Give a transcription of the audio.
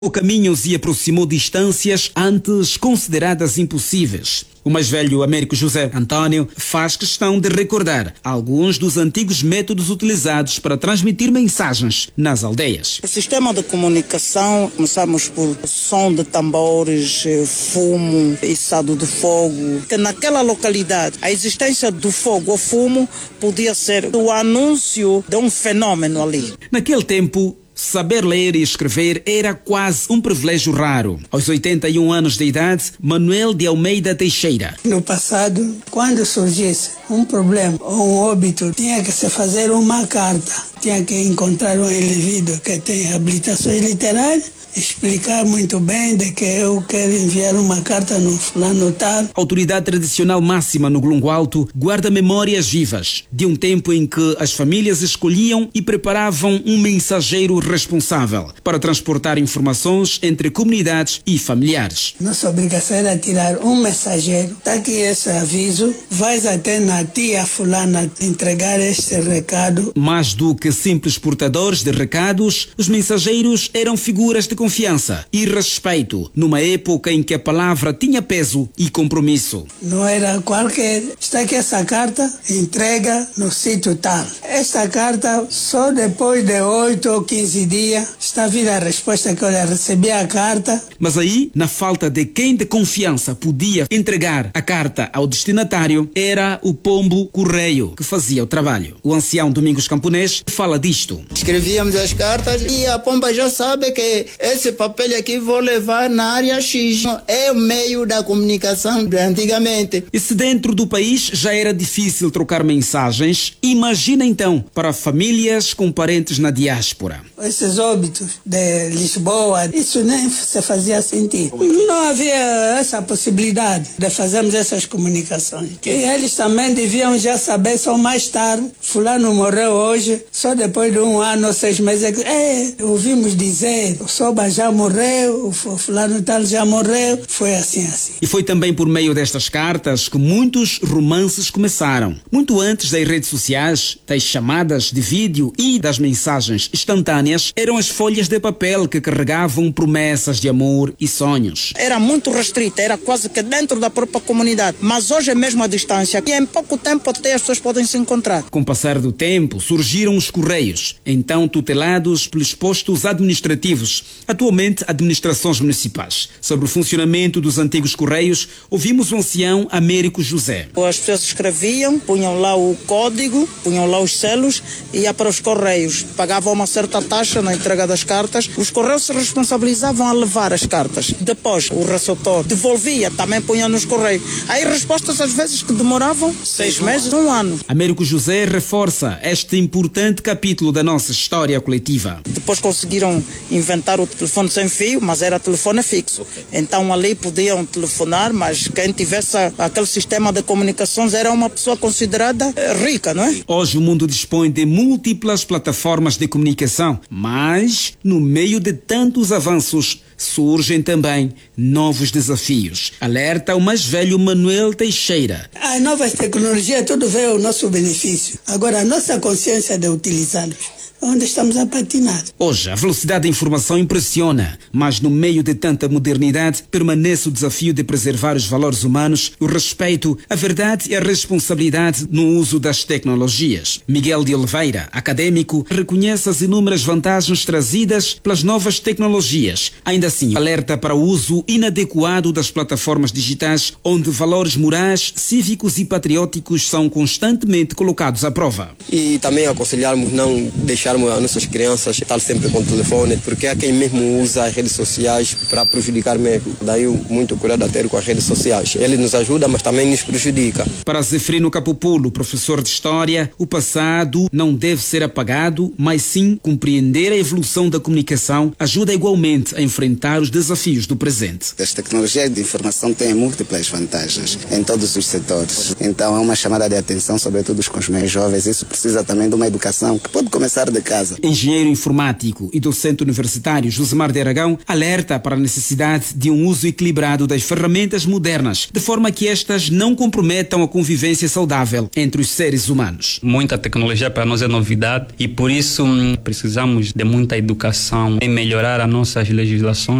caminhos e aproximou distâncias antes consideradas impossíveis. O mais velho Américo José Antônio faz questão de recordar alguns dos antigos métodos utilizados para transmitir mensagens nas aldeias. O sistema de comunicação, começamos por som de tambores, fumo, içado de fogo. Que naquela localidade, a existência do fogo ou fumo podia ser o anúncio de um fenômeno ali. Naquele tempo, saber ler e escrever era quase um privilégio raro. Aos 81 anos de idade, Manuel de Almeida Teixeira. No passado, quando surgisse um problema ou um óbito, tinha que se fazer uma carta. Tinha que encontrar um indivíduo que tem habilitações literárias, explicar muito bem de que eu quero enviar uma carta no fulano tal. A autoridade tradicional máxima no Glungo Alto guarda memórias vivas de um tempo em que as famílias escolhiam e preparavam um mensageiro responsável para transportar informações entre comunidades e familiares. Nossa obrigação era tirar um mensageiro. Está aqui esse aviso, vais até na tia fulana entregar este recado. Mais do que simples portadores de recados, os mensageiros eram figuras de confiança e respeito numa época em que a palavra tinha peso e compromisso. Não era qualquer. Está aqui essa carta, entrega no sítio tal. Esta carta, só depois de 8 ou 15 dias, está a vir a resposta que eu recebi a carta. Mas aí, na falta de quem de confiança podia entregar a carta ao destinatário, era o pombo correio que fazia o trabalho. O ancião Domingos Camponês fala disto. Escrevíamos as cartas e a pomba já sabe que esse papel aqui vou levar na área X. É o meio da comunicação de antigamente. E se dentro do país já era difícil trocar mensagens, imagina então para famílias com parentes na diáspora. Esses óbitos de Lisboa, isso nem se fazia sentido. Não havia essa possibilidade de fazermos essas comunicações. E eles também deviam já saber só mais tarde. Fulano morreu hoje, só depois de 1 ano ou 6 meses. Ouvimos dizer, o Soba já morreu, o fulano tal já morreu. Foi assim. E foi também por meio destas cartas que muitos romances começaram. Muito antes das redes sociais, das chamadas de vídeo e das mensagens instantâneas, eram as folhas de papel que carregavam promessas de amor e sonhos. Era muito restrita, era quase que dentro da própria comunidade. Mas hoje é mesmo a distância, e em pouco tempo até as pessoas podem se encontrar. Com o passar do tempo, surgiram os Correios, então tutelados pelos postos administrativos, atualmente administrações municipais. Sobre o funcionamento dos antigos Correios, ouvimos o ancião Américo José. As pessoas escreviam, punham lá o código, punham lá os selos e ia para os Correios. Pagavam uma certa taxa na entrega das cartas. Os Correios se responsabilizavam a levar as cartas. Depois, o receptor devolvia, também punha nos Correios. Aí respostas às vezes que demoravam 6 meses, 1 ano. Américo José reforça este importante capítulo da nossa história coletiva. Depois conseguiram inventar o telefone sem fio, mas era telefone fixo. Então ali podiam telefonar, mas quem tivesse aquele sistema de comunicações era uma pessoa considerada rica, não é? Hoje o mundo dispõe de múltiplas plataformas de comunicação, mas no meio de tantos avanços surgem também novos desafios. Alerta o mais velho Manuel Teixeira. As novas tecnologias, tudo veio ao nosso benefício. Agora, a nossa consciência de utilizá-los, onde estamos a patinar. Hoje, a velocidade da informação impressiona, mas no meio de tanta modernidade, permanece o desafio de preservar os valores humanos, o respeito, a verdade e a responsabilidade no uso das tecnologias. Miguel de Oliveira, acadêmico, reconhece as inúmeras vantagens trazidas pelas novas tecnologias. Ainda assim, alerta para o uso inadequado das plataformas digitais, onde valores morais, cívicos e patrióticos são constantemente colocados à prova. E também aconselharmos não deixarmos as nossas crianças estar sempre com o telefone, porque há quem mesmo usa as redes sociais para prejudicar mesmo. Daí muito cuidado a ter com as redes sociais. Ele nos ajuda, mas também nos prejudica. Para Zefrino Capopulo, professor de História, o passado não deve ser apagado, mas sim compreender a evolução da comunicação ajuda igualmente a enfrentar os desafios do presente. As tecnologias de informação têm múltiplas vantagens em todos os setores. Então é uma chamada de atenção, sobretudo com os mais jovens. Isso precisa também de uma educação que pode começar de de casa. Engenheiro informático e docente universitário Josemar de Aragão alerta para a necessidade de um uso equilibrado das ferramentas modernas, de forma que estas não comprometam a convivência saudável entre os seres humanos. Muita tecnologia para nós é novidade e por isso precisamos de muita educação em melhorar as nossas legislações